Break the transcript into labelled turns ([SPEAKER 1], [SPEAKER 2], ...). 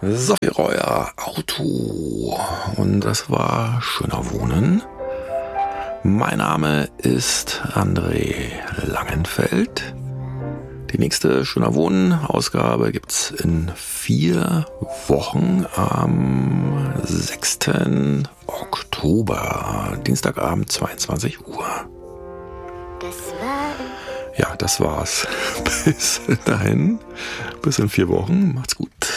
[SPEAKER 1] Sophie Reuer, Auto. Und das war Schöner Wohnen. Mein Name ist André Langenfeld. Die nächste Schöner Wohnen-Ausgabe gibt's in 4 Wochen am 6. Oktober, Dienstagabend, 22 Uhr. Ja, das war's. Bis dahin, bis in 4 Wochen. Macht's gut.